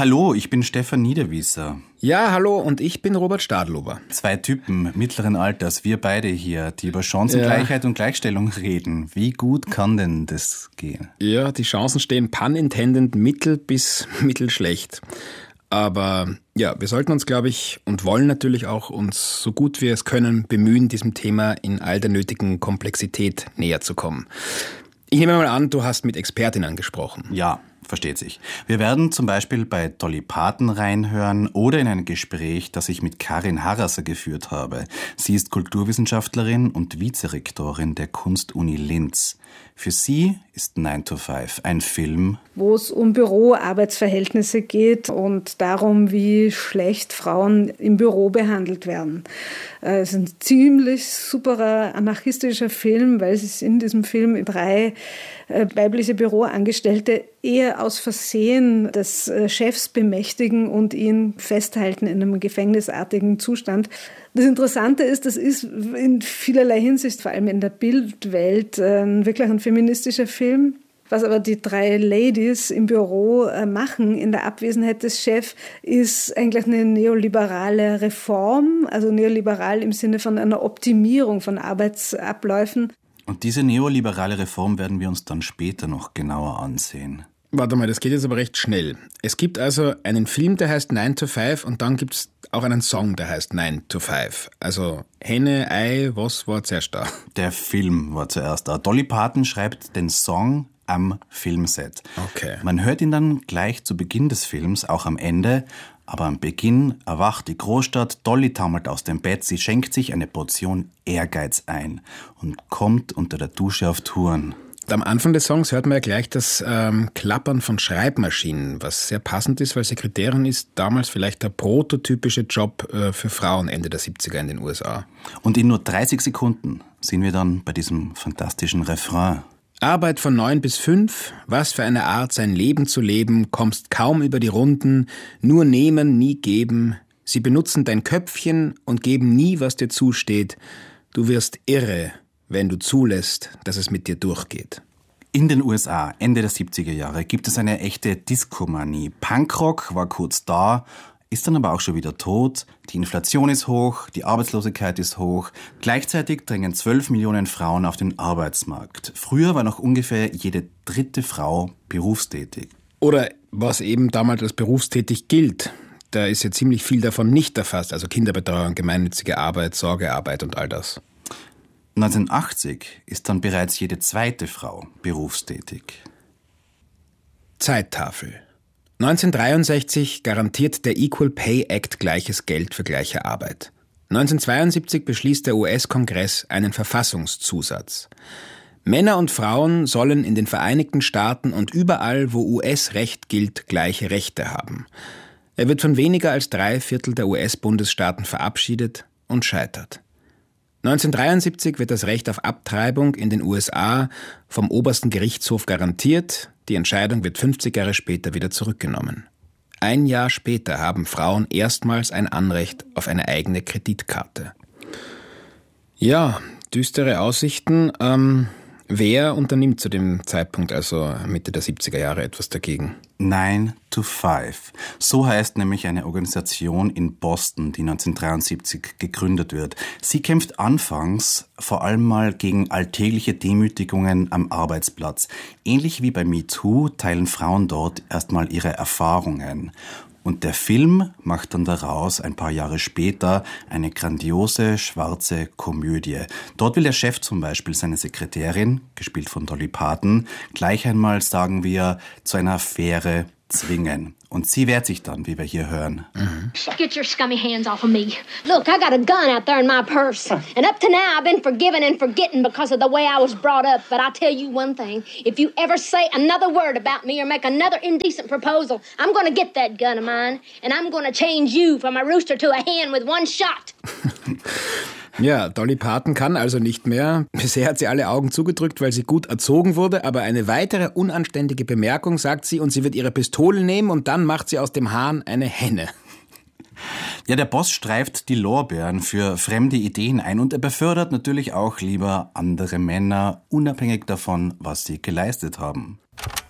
Hallo, ich bin Stefan Niederwieser. Ja, hallo, und ich bin Robert Stadlober. Zwei Typen mittleren Alters, wir beide hier, die über Chancengleichheit und Gleichstellung reden. Wie gut kann denn das gehen? Ja, die Chancen stehen pun intended mittel bis mittelschlecht. Aber ja, wir sollten uns, glaube ich, und wollen natürlich auch uns so gut wir es können bemühen, diesem Thema in all der nötigen Komplexität näher zu kommen. Ich nehme mal an, du hast mit Expertinnen gesprochen. Ja, versteht sich. Wir werden zum Beispiel bei Dolly Parton reinhören oder in ein Gespräch, das ich mit Karin Harrasser geführt habe. Sie ist Kulturwissenschaftlerin und Vizerektorin der Kunstuni Linz. Für sie ist 9 to 5 ein Film, wo es um Büroarbeitsverhältnisse geht und darum, wie schlecht Frauen im Büro behandelt werden. Es ist ein ziemlich superer anarchistischer Film, weil es in diesem Film 3 weibliche Büroangestellte eher aus Versehen des Chefs bemächtigen und ihn festhalten in einem gefängnisartigen Zustand. Das Interessante ist, das ist in vielerlei Hinsicht, vor allem in der Bildwelt, wirklich ein feministischer Film. Was aber die 3 Ladies im Büro machen in der Abwesenheit des Chefs, ist eigentlich eine neoliberale Reform, also neoliberal im Sinne von einer Optimierung von Arbeitsabläufen. Und diese neoliberale Reform werden wir uns dann später noch genauer ansehen. Warte mal, das geht jetzt aber recht schnell. Es gibt also einen Film, der heißt 9 to 5 und dann gibt es auch einen Song, der heißt 9 to 5. Also Henne, Ei, was war zuerst da? Der Film war zuerst da. Dolly Parton schreibt den Song am Filmset. Okay. Man hört ihn dann gleich zu Beginn des Films, auch am Ende. Aber am Beginn erwacht die Großstadt, Dolly taumelt aus dem Bett, sie schenkt sich eine Portion Ehrgeiz ein und kommt unter der Dusche auf Touren. Am Anfang des Songs hört man ja gleich das Klappern von Schreibmaschinen, was sehr passend ist, weil Sekretärin ist damals vielleicht der prototypische Job für Frauen Ende der 70er in den USA. Und in nur 30 Sekunden sind wir dann bei diesem fantastischen Refrain. Arbeit von 9 bis 5, was für eine Art sein Leben zu leben, kommst kaum über die Runden, nur nehmen, nie geben. Sie benutzen dein Köpfchen und geben nie, was dir zusteht. Du wirst irre, wenn du zulässt, dass es mit dir durchgeht. In den USA, Ende der 70er Jahre, gibt es eine echte Diskomanie. Punkrock war kurz da, ist dann aber auch schon wieder tot. Die Inflation ist hoch, die Arbeitslosigkeit ist hoch. Gleichzeitig drängen 12 Millionen Frauen auf den Arbeitsmarkt. Früher war noch ungefähr jede 3. Frau berufstätig. Oder was eben damals als berufstätig gilt. Da ist ja ziemlich viel davon nicht erfasst. Also Kinderbetreuung, gemeinnützige Arbeit, Sorgearbeit und all das. 1980 ist dann bereits jede 2. Frau berufstätig. Zeittafel. 1963 garantiert der Equal Pay Act gleiches Geld für gleiche Arbeit. 1972 beschließt der US-Kongress einen Verfassungszusatz. Männer und Frauen sollen in den Vereinigten Staaten und überall, wo US-Recht gilt, gleiche Rechte haben. Er wird von weniger als 3/4 der US-Bundesstaaten verabschiedet und scheitert. 1973 wird das Recht auf Abtreibung in den USA vom obersten Gerichtshof garantiert. Die Entscheidung wird 50 Jahre später wieder zurückgenommen. Ein Jahr später haben Frauen erstmals ein Anrecht auf eine eigene Kreditkarte. Ja, düstere Aussichten. Wer unternimmt zu dem Zeitpunkt, also Mitte der 70er Jahre, etwas dagegen? 9 to 5. So heißt nämlich eine Organisation in Boston, die 1973 gegründet wird. Sie kämpft anfangs vor allem mal gegen alltägliche Demütigungen am Arbeitsplatz. Ähnlich wie bei MeToo teilen Frauen dort erstmal ihre Erfahrungen. Und der Film macht dann daraus ein paar Jahre später eine grandiose schwarze Komödie. Dort will der Chef zum Beispiel seine Sekretärin, gespielt von Dolly Parton, gleich einmal, sagen wir, zu einer Affäre zwingen. Und sie wehrt sich dann, wie wir hier hören. Get your scummy hands off of me. Look, I got a gun out there in my purse. And up to now, I've been forgiven and forgetting because of the way I was brought up. But I'll tell you one thing. If you ever say another word about me or make another indecent proposal, I'm going to get that gun of mine. And I'm going to change you from a rooster to a hen with one shot. Ja, Dolly Parton kann also nicht mehr. Bisher hat sie alle Augen zugedrückt, weil sie gut erzogen wurde, aber eine weitere unanständige Bemerkung sagt sie und sie wird ihre Pistole nehmen und dann macht sie aus dem Hahn eine Henne. Ja, der Boss streift die Lorbeeren für fremde Ideen ein und er befördert natürlich auch lieber andere Männer, unabhängig davon, was sie geleistet haben.